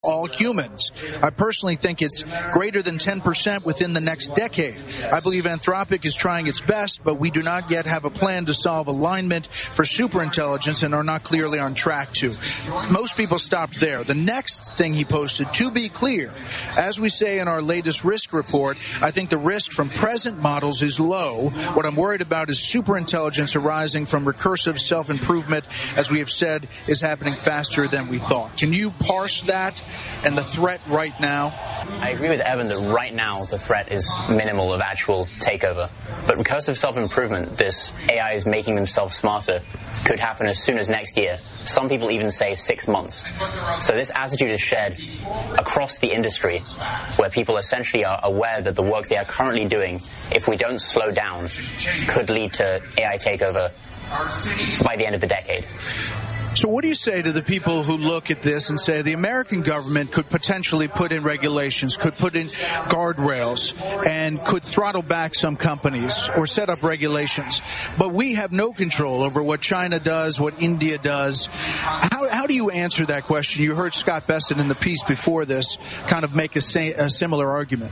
all humans. I personally think it's greater than 10% within the next decade. I believe Anthropic is trying its best, but we do not yet have a plan to solve alignment for superintelligence and are not clearly on track to. Most people stopped there. The next thing he posted, to be clear, as we say in our latest risk report, I think the risk from present models is low. What I'm worried about is superintelligence arising from recursive self-improvement, as we have said, is happening faster than we thought. Can you parse that and the threat right now? I agree with Evan that right now the threat is minimal of actual takeover. But recursive self-improvement, this AI is making themselves smarter, could happen as soon as next year. Some people even say 6 months. So this attitude is shared across the industry, where people essentially are aware that the work they are currently doing, if we don't slow down, could lead to AI takeover by the end of the decade. So what do you say to the people who look at this and say the American government could potentially put in regulations, could put in guardrails, and could throttle back some companies or set up regulations, but we have no control over what China does, what India does? How do you answer that question? You heard Scott Bessent in the piece before this kind of make a similar argument.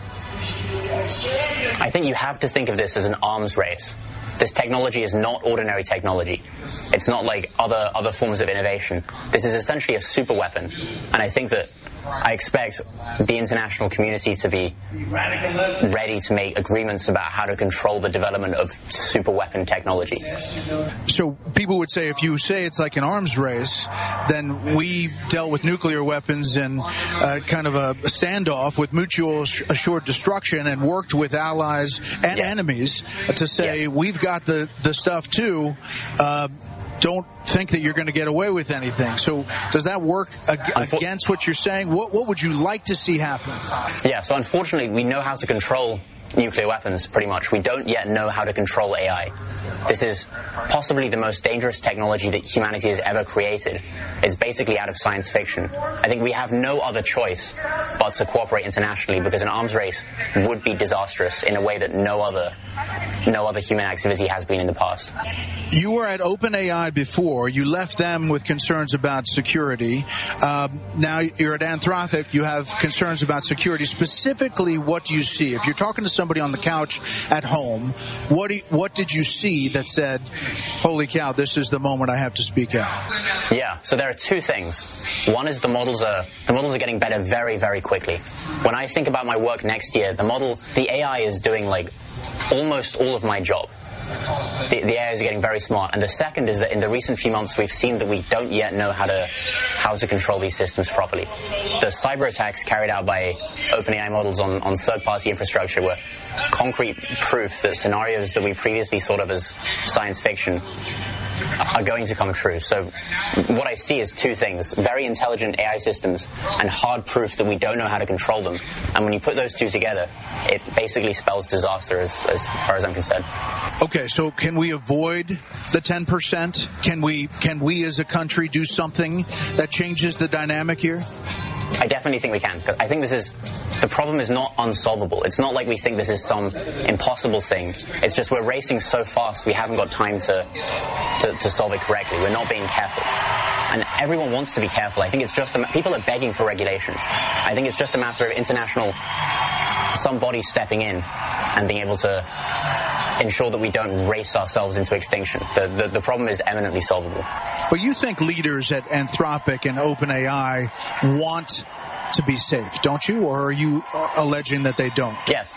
I think you have to think of this as an arms race. This technology is not ordinary technology. It's not like other forms of innovation. This is essentially a super weapon. And I think that I expect the international community to be ready to make agreements about how to control the development of super weapon technology. So people would say if you say it's like an arms race, then we dealt with nuclear weapons in kind of a standoff with mutual assured destruction and worked with allies and enemies to say we've got the stuff too. Don't think that you're going to get away with anything. So does that work against what you're saying? What would you like to see happen? Yeah, so unfortunately we know how to control nuclear weapons, pretty much. We don't yet know how to control AI. This is possibly the most dangerous technology that humanity has ever created. It's basically out of science fiction. I think we have no other choice but to cooperate internationally, because an arms race would be disastrous in a way that no other human activity has been in the past. You were at OpenAI before. You left them with concerns about security. Now you're at Anthropic. You have concerns about security. Specifically, what do you see? If you're talking to somebody on the couch at home, what did you see that said, holy cow, this is the moment I have to speak out? Yeah, so there are two things. One is the models are getting better very, very quickly. When I think about my work next year, the AI is doing like almost all of my job. The AI is getting very smart. And the second is that in the recent few months, we've seen that we don't yet know how to control these systems properly. The cyber attacks carried out by OpenAI models on third-party infrastructure were concrete proof that scenarios that we previously thought of as science fiction are going to come true. So what I see is two things: very intelligent AI systems and hard proof that we don't know how to control them. And when you put those two together, it basically spells disaster as far as I'm concerned. Okay, so can we avoid the 10%? Can we as a country do something that changes the dynamic here? I definitely think we can. I think the problem is not unsolvable. It's not like we think this is some impossible thing. It's just we're racing so fast we haven't got time to solve it correctly. We're not being careful. And everyone wants to be careful. I think it's just people are begging for regulation. I think it's just a matter of some body stepping in and being able to ensure that we don't race ourselves into extinction. The problem is eminently solvable. But you think leaders at Anthropic and OpenAI want to be safe, don't you? Or are you alleging that they don't? Yes.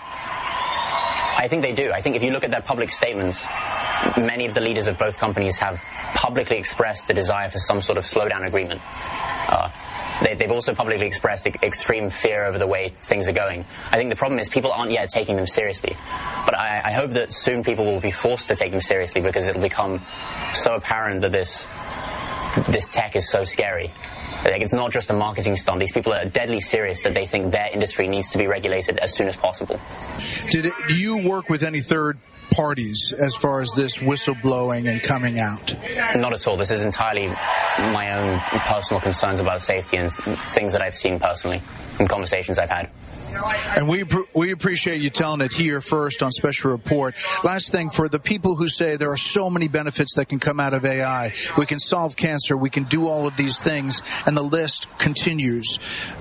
I think they do. I think if you look at their public statements, many of the leaders of both companies have publicly expressed the desire for some sort of slowdown agreement. They've also publicly expressed extreme fear over the way things are going. I think the problem is people aren't yet taking them seriously. But I hope that soon people will be forced to take them seriously, because it'll become so apparent that this tech is so scary. Like, it's not just a marketing stunt. These people are deadly serious that they think their industry needs to be regulated as soon as possible. Do you work with any third parties as far as this whistleblowing and coming out? Not at all. This is entirely my own personal concerns about safety and things that I've seen personally in conversations I've had. And we appreciate you telling it here first on Special Report. Last thing, for the people who say there are so many benefits that can come out of AI, we can solve cancer, we can do all of these things, and the list continues. Where is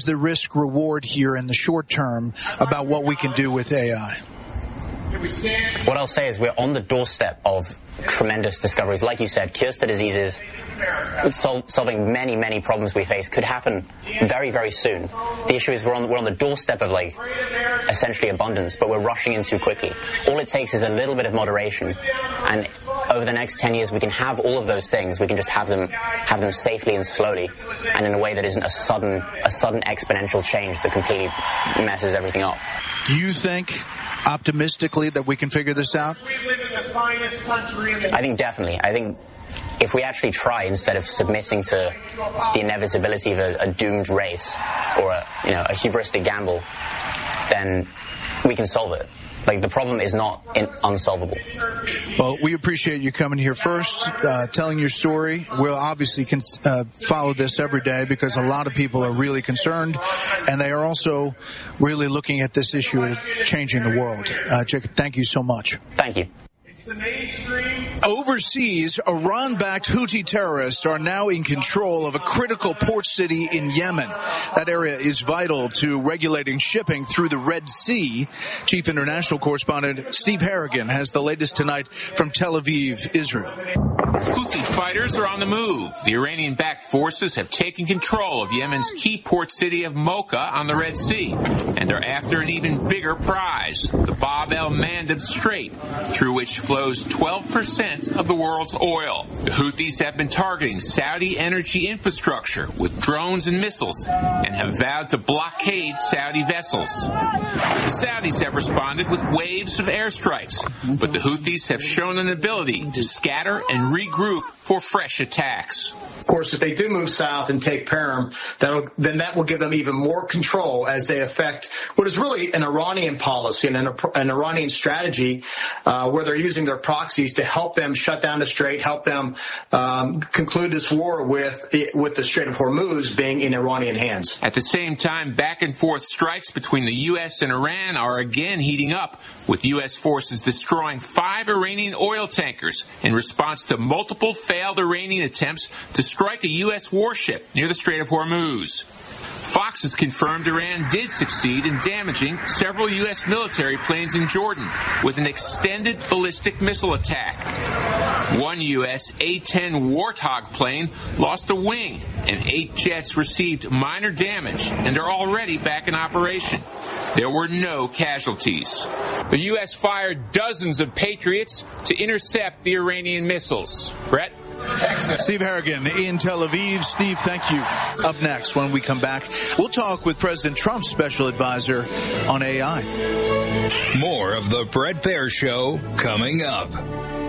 the risk reward here in the short term about what we can do with AI? What I'll say is we're on the doorstep of tremendous discoveries. Like you said, cures to diseases, solving many, many problems we face could happen very, very soon. The issue is we're on the doorstep of essentially abundance, but we're rushing in too quickly. All it takes is a little bit of moderation, and over the next 10 years we can have all of those things. We can just have them safely and slowly, and in a way that isn't a sudden exponential change that completely messes everything up. You think optimistically that we can figure this out? I think definitely. I think if we actually try, instead of submitting to the inevitability of a doomed race or a hubristic gamble, then we can solve it. The problem is not unsolvable. Well, we appreciate you coming here first, telling your story. We'll obviously follow this every day because a lot of people are really concerned, and they are also really looking at this issue of changing the world. Jacob, thank you so much. Thank you. Overseas, Iran-backed Houthi terrorists are now in control of a critical port city in Yemen. That area is vital to regulating shipping through the Red Sea. Chief international correspondent Steve Harrigan has the latest tonight from Tel Aviv, Israel. Houthi fighters are on the move. The Iranian-backed forces have taken control of Yemen's key port city of Mocha on the Red Sea and are after an even bigger prize, the Bab el-Mandeb Strait, through which flows 12% of the world's oil. The Houthis have been targeting Saudi energy infrastructure with drones and missiles and have vowed to blockade Saudi vessels. The Saudis have responded with waves of airstrikes, but the Houthis have shown an ability to scatter and regroup for fresh attacks. Of course, if they do move south and take Param, then that will give them even more control as they affect what is really an Iranian policy and an Iranian strategy where they're using their proxies to help them shut down the strait, help them conclude this war with the Strait of Hormuz being in Iranian hands. At the same time, back-and-forth strikes between the U.S. and Iran are again heating up, with U.S. forces destroying 5 Iranian oil tankers in response to multiple failed Iranian attempts to strike a U.S. warship near the Strait of Hormuz. Fox has confirmed Iran did succeed in damaging several U.S. military planes in Jordan with an extended ballistic missile attack. One U.S. A-10 Warthog plane lost a wing, and 8 jets received minor damage and are already back in operation. There were no casualties. The U.S. fired dozens of Patriots to intercept the Iranian missiles. Brett? Texas. Steve Harrigan in Tel Aviv. Steve, thank you. Up next, when we come back, we'll talk with President Trump's special advisor on AI. More of the Bret Baier Show coming up.